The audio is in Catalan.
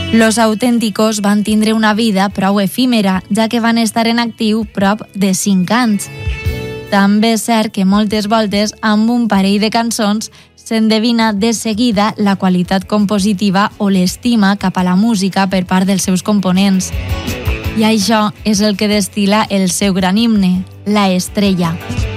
Los Auténticos van tindre una vida prou efímera, ja que van estar en actiu prop de 5 anys. També és cert que moltes voltes, amb un parell de cançons, s'endevina de seguida la qualitat compositiva o l'estima cap a la música per part dels seus components. I això és el que destil·la el seu gran himne, La Estrella.